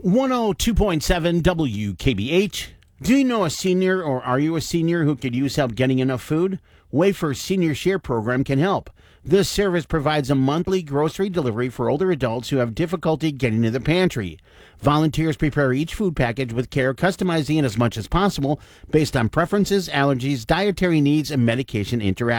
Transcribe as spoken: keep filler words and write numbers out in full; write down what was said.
one oh two point seven W K B H. Do you know a senior or are you a senior who could use help getting enough food? Wayfair's Senior Share program can help. This service provides a monthly grocery delivery for older adults who have difficulty getting to the pantry. Volunteers prepare each food package with care, customizing it as much as possible based on preferences, allergies, dietary needs, and medication interactions.